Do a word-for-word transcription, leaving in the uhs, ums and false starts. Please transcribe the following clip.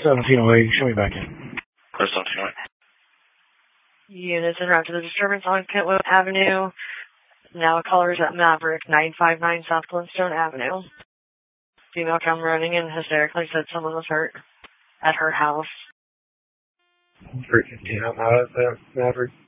seventeen oh eight, show me back in. Clear seventeen oh eight. Units en route to the disturbance on Kentwood Avenue. Now callers at Maverick, nine five nine South Glenstone Avenue. Female come running and hysterically said someone was hurt at her house. three fifteen, I'm out at the Maverick.